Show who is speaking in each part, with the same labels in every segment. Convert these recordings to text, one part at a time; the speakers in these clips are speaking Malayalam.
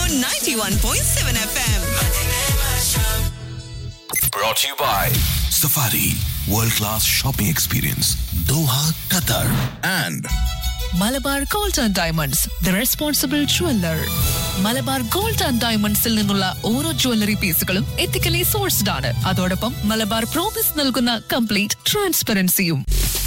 Speaker 1: on 91.7 FM.
Speaker 2: Brought to you by Safari World Class Shopping Experience, Doha, Qatar, and
Speaker 3: Malabar gold and diamonds the responsible jeweller. Malabar gold and ഡയമണ്ട്സിൽ നിന്നുള്ള ഓരോ ജ്വല്ലറി പീസുകളും എത്തിക്കലി സോഴ്സ്ഡ് ആണ്. അതോടൊപ്പം മലബാർ പ്രോമിസ് നൽകുന്ന കംപ്ലീറ്റ് ട്രാൻസ്പെറൻസിയും.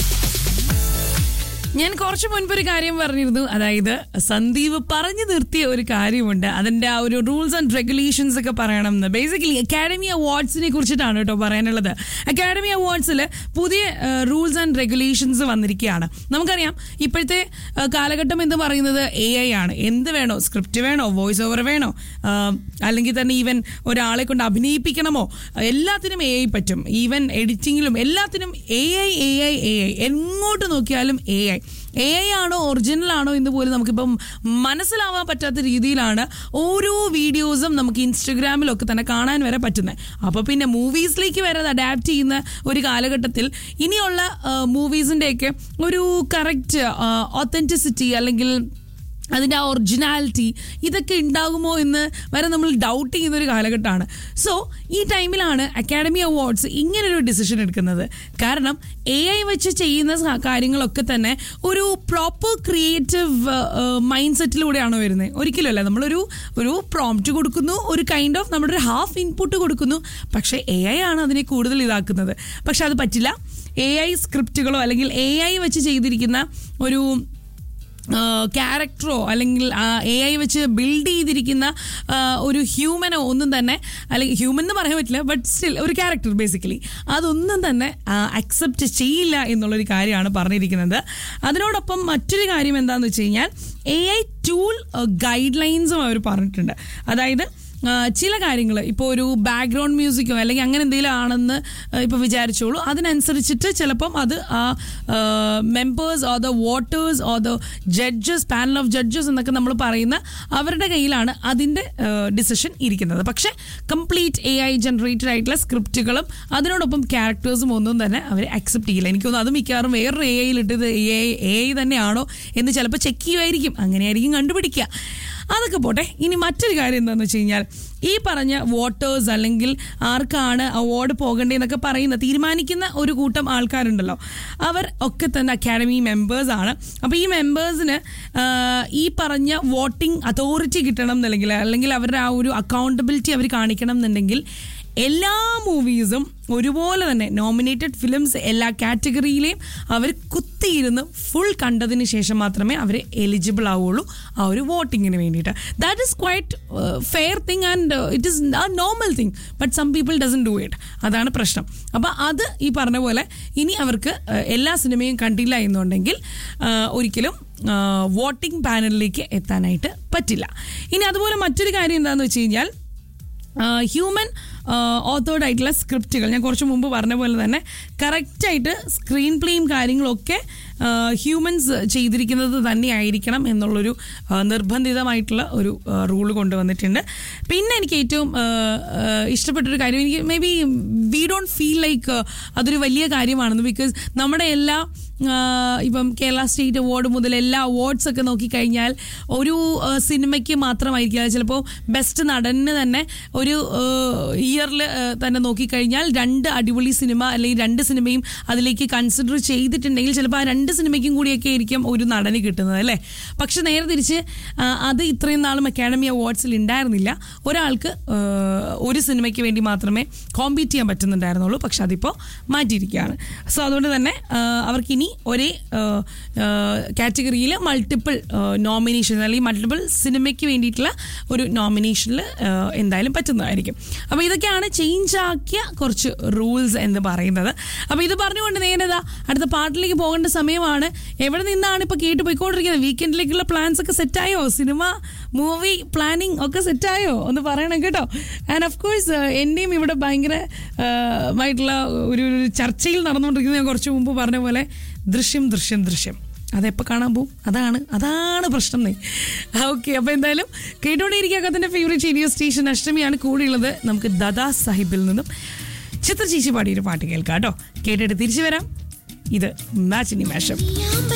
Speaker 4: ഞാൻ കുറച്ച് മുൻപൊരു കാര്യം പറഞ്ഞിരുന്നു. അതായത് സന്ദീപ് പറഞ്ഞു നിർത്തിയ ഒരു കാര്യമുണ്ട്. അതിന്റെ ആ ഒരു റൂൾസ് ആൻഡ് റെഗുലേഷൻസ് ഒക്കെ പറയണം എന്ന്. ബേസിക്കലി അക്കാഡമി അവാർഡ്സിനെ കുറിച്ചിട്ടാണ് കേട്ടോ പറയാനുള്ളത്. അക്കാഡമി അവാർഡ്സിൽ പുതിയ റൂൾസ് ആൻഡ് റെഗുലേഷൻസ് വന്നിരിക്കുകയാണ്. നമുക്കറിയാം ഇപ്പോഴത്തെ കാലഘട്ടം എന്ന് പറയുന്നത് AI ആണ്. എന്ത് വേണോ, സ്ക്രിപ്റ്റ് വേണോ, വോയിസ് ഓവർ വേണോ, അല്ലെങ്കിൽ തന്നെ ഈവൻ ഒരാളെ കൊണ്ട് അഭിനയിപ്പിക്കണമോ, എല്ലാത്തിനും AI പറ്റും. ഈവൻ എഡിറ്റിങ്ങിലും എല്ലാത്തിനും AI. എങ്ങോട്ട് നോക്കിയാലും AI ആണോ ഒറിജിനൽ ആണോ എന്ന് പോലും നമുക്കിപ്പം മനസ്സിലാവാൻ പറ്റാത്ത രീതിയിലാണ് ഓരോ വീഡിയോസും നമുക്ക് ഇൻസ്റ്റഗ്രാമിലൊക്കെ തന്നെ കാണാൻ വരെ പറ്റുന്നത്. അപ്പോൾ പിന്നെ മൂവീസിലേക്ക് വരെ അത് അഡാപ്റ്റ് ചെയ്യുന്ന ഒരു കാലഘട്ടത്തിൽ ഇനിയുള്ള മൂവീസിൻ്റെയൊക്കെ ഒരു കറക്റ്റ് ഒത്തൻറ്റിസിറ്റി അല്ലെങ്കിൽ അതിൻ്റെ ആ ഒറിജിനാലിറ്റി ഇതൊക്കെ ഉണ്ടാകുമോ എന്ന് വരെ നമ്മൾ ഡൗട്ട് ചെയ്യുന്നൊരു കാലഘട്ടമാണ്. സോ ഈ ടൈമിലാണ് അക്കാഡമി അവാർഡ്സ് ഇങ്ങനൊരു ഡിസിഷൻ എടുക്കുന്നത്. കാരണം AI വെച്ച് ചെയ്യുന്ന കാര്യങ്ങളൊക്കെ തന്നെ ഒരു പ്രോപ്പർ ക്രിയേറ്റീവ് മൈൻഡ് സെറ്റിലൂടെയാണോ വരുന്നത്? ഒരിക്കലുമല്ല. നമ്മളൊരു പ്രോംപ്റ്റ് കൊടുക്കുന്നു, ഒരു കൈൻഡ് ഓഫ് നമ്മുടെ ഒരു ഹാഫ് ഇൻപുട്ട് കൊടുക്കുന്നു. പക്ഷേ AI ആണ് അതിനെ കൂടുതൽ ഇതാക്കുന്നത്. പക്ഷെ അത് പറ്റില്ല. AI സ്ക്രിപ്റ്റുകളോ അല്ലെങ്കിൽ AI വെച്ച് ചെയ്തിരിക്കുന്ന ഒരു ക്യാരക്ടറോ അല്ലെങ്കിൽ AI വെച്ച് ബിൽഡ് ചെയ്തിരിക്കുന്ന ഒരു ഹ്യൂമനോ ഒന്നും തന്നെ, അല്ലെങ്കിൽ ഹ്യൂമൻ എന്ന് പറയാൻ പറ്റില്ല, ബട്ട് സ്റ്റിൽ ഒരു ക്യാരക്ടർ ബേസിക്കലി അതൊന്നും തന്നെ അക്സെപ്റ്റ് ചെയ്യില്ല എന്നുള്ളൊരു കാര്യമാണ് പറഞ്ഞിരിക്കുന്നത്. അതിനോടൊപ്പം മറ്റൊരു കാര്യം എന്താണെന്ന് വെച്ച് കഴിഞ്ഞാൽ AI ടൂൾ ഗൈഡ് ലൈൻസും അവർ പറഞ്ഞിട്ടുണ്ട്. അതായത് ചില കാര്യങ്ങൾ ഇപ്പോൾ ഒരു ബാക്ക്ഗ്രൗണ്ട് മ്യൂസിക്കോ അല്ലെങ്കിൽ അങ്ങനെ എന്തെങ്കിലും ആണെന്ന് ഇപ്പോൾ വിചാരിച്ചോളൂ, അതിനനുസരിച്ചിട്ട് ചിലപ്പം അത് ആ members or the voters or the judges, panel of judges എന്നൊക്കെ നമ്മൾ പറയുന്ന അവരുടെ കയ്യിലാണ് അതിൻ്റെ ഡിസിഷൻ ഇരിക്കുന്നത്. പക്ഷേ കംപ്ലീറ്റ് AI ജനറേറ്റഡ് ആയിട്ടുള്ള സ്ക്രിപ്റ്റുകളും അതിനോടൊപ്പം ക്യാരക്ടേഴ്സും ഒന്നും തന്നെ അവർ അക്സെപ്റ്റ് ചെയ്യില്ല. എനിക്കൊന്നും അത് മിക്കവാറും വേറൊരു AI-ലിട്ടത് AI തന്നെയാണോ എന്ന് ചിലപ്പോൾ ചെക്ക് ചെയ്യുമായിരിക്കും. അങ്ങനെയായിരിക്കും കണ്ടുപിടിക്കുക. അതൊക്കെ പോട്ടെ. ഇനി മറ്റൊരു കാര്യം എന്താണെന്ന് വെച്ച് കഴിഞ്ഞാൽ ഈ പറഞ്ഞ വോട്ടേഴ്സ് അല്ലെങ്കിൽ ആർക്കാണ് അവാർഡ് പോകേണ്ടതെന്നൊക്കെ തീരുമാനിക്കുന്ന ഒരു കൂട്ടം ആൾക്കാരുണ്ടല്ലോ, അവർ ഒക്കെ തന്നെ അക്കാഡമി മെമ്പേഴ്സാണ്. അപ്പോൾ ഈ മെമ്പേഴ്സിന് ഈ പറഞ്ഞ വോട്ടിംഗ് അതോറിറ്റി കിട്ടണം എന്നുണ്ടെങ്കിൽ, അല്ലെങ്കിൽ അവരുടെ ആ ഒരു അക്കൗണ്ടബിലിറ്റി അവർ കാണിക്കണം എന്നുണ്ടെങ്കിൽ എല്ലാ മൂവീസും ഒരുപോലെ തന്നെ നോമിനേറ്റഡ് ഫിലിംസ് എല്ലാ കാറ്റഗറിയിലെയും അവർ കുത്തിയിരുന്ന് ഫുൾ കണ്ടതിന് ശേഷം മാത്രമേ അവർ എലിജിബിൾ ആവുള്ളൂ ആ ഒരു വോട്ടിങ്ങിന് വേണ്ടിയിട്ട്. That is quite fair thing and it is A normal thing. But some people dozen do it. അതാണ് പ്രശ്നം. അപ്പോൾ അത് ഈ പറഞ്ഞ പോലെ ഇനി അവർക്ക് എല്ലാ സിനിമയും കണ്ടില്ല എന്നുണ്ടെങ്കിൽ ഒരിക്കലും വോട്ടിംഗ് പാനലിലേക്ക് എത്താനായിട്ട് പറ്റില്ല. ഇനി അതുപോലെ മറ്റൊരു കാര്യം എന്താണെന്ന് വെച്ച് കഴിഞ്ഞാൽ ഹ്യൂമൻ ഓതേർഡ് ആയിട്ടുള്ള സ്ക്രിപ്റ്റുകൾ, ഞാൻ കുറച്ച് മുമ്പ് പറഞ്ഞ പോലെ തന്നെ കറക്റ്റായിട്ട് സ്ക്രീൻ പ്ലേയും കാര്യങ്ങളൊക്കെ ഹ്യൂമൻസ് ചെയ്തിരിക്കുന്നത് തന്നെ ആയിരിക്കണം എന്നുള്ളൊരു നിർബന്ധിതമായിട്ടുള്ള ഒരു റൂള് കൊണ്ടുവന്നിട്ടുണ്ട്. പിന്നെ എനിക്ക് ഏറ്റവും ഇഷ്ടപ്പെട്ടൊരു കാര്യം, എനിക്ക് may be we don't feel like അതൊരു വലിയ കാര്യമാണെന്ന്. ബിക്കോസ് നമ്മുടെ എല്ലാ ഇപ്പം കേരള സ്റ്റേറ്റ് അവാർഡ് മുതൽ എല്ലാ അവാർഡ്സ് ഒക്കെ നോക്കിക്കഴിഞ്ഞാൽ ഒരു സിനിമയ്ക്ക് മാത്രമായിരിക്കില്ല. ചിലപ്പോൾ ബെസ്റ്റ് നടന് തന്നെ ഒരു ഇയറിൽ തന്നെ നോക്കിക്കഴിഞ്ഞാൽ 2 അടിപൊളി സിനിമ അല്ലെങ്കിൽ 2 സിനിമയും അതിലേക്ക് കൺസിഡർ ചെയ്തിട്ടുണ്ടെങ്കിൽ ചിലപ്പോൾ ആ 2 സിനിമയ്ക്കും കൂടിയൊക്കെ ആയിരിക്കും ഒരു നടന് കിട്ടുന്നത് അല്ലേ. പക്ഷെ നേരെ തിരിച്ച് അത് ഇത്രയും നാളും അക്കാഡമി അവാർഡ്സിൽ ഉണ്ടായിരുന്നില്ല. ഒരാൾക്ക് ഒരു സിനിമയ്ക്ക് വേണ്ടി മാത്രമേ കോമ്പീറ്റ് ചെയ്യാൻ പറ്റുന്നുണ്ടായിരുന്നുള്ളൂ. പക്ഷെ അതിപ്പോൾ മാറ്റിയിരിക്കുകയാണ്. സോ അതുകൊണ്ട് തന്നെ അവർക്കിനി ഒരേ കാറ്റഗറിയിൽ മൾട്ടിപ്പിൾ നോമിനേഷൻ അല്ലെങ്കിൽ മൾട്ടിപ്പിൾ സിനിമയ്ക്ക് വേണ്ടിയിട്ടുള്ള ഒരു നോമിനേഷനിൽ എന്തായാലും പറ്റുന്നതായിരിക്കും. അപ്പോൾ ഇതൊക്കെയാണ് ചേഞ്ച് ആക്കിയ കുറച്ച് റൂൾസ് എന്ന് പറയുന്നത്. അപ്പോൾ ഇത് പറഞ്ഞുകൊണ്ട് നേരതാ അടുത്ത പാട്ടിലേക്ക് പോകേണ്ട സമയമാണ്. എവിടെ നിന്നാണ് ഇപ്പോൾ കേട്ട് പോയിക്കൊണ്ടിരിക്കുന്നത്? വീക്കെൻഡിലേക്കുള്ള പ്ലാൻസ് ഒക്കെ സെറ്റായോ? സിനിമ മൂവി പ്ലാനിങ് ഒക്കെ സെറ്റായോ? ഒന്ന് പറയണം കേട്ടോ. ആൻഡ് ഓഫ് കോഴ്സ് എൻ്റെയും ഇവിടെ ഭയങ്കരമായിട്ടുള്ള ഒരു ചർച്ചയിൽ നടന്നുകൊണ്ടിരിക്കുന്നത് ഞാൻ കുറച്ച് മുമ്പ് പറഞ്ഞ പോലെ ദൃശ്യം അതെപ്പോൾ കാണാൻ പോവും? അതാണ് പ്രശ്നം. ഓക്കെ, അപ്പോൾ എന്തായാലും കേട്ടുകൊണ്ടേയിരിക്കുക കഥൻ്റെ ഫേവറേറ്റ് റേഡിയോ സ്റ്റേഷൻ അഷ്ടമിയാണ് കൂടെയുള്ളത്. നമുക്ക് ദാദാ സാഹിബിൽ നിന്നും ചിത്ര ചേച്ചി പാടിയൊരു പാട്ട് കേൾക്കാം കേട്ടോ. കേട്ടിട്ട് തിരിച്ചു വരാം. ഇത് മാച്ചിനി മാഷപ്പ്.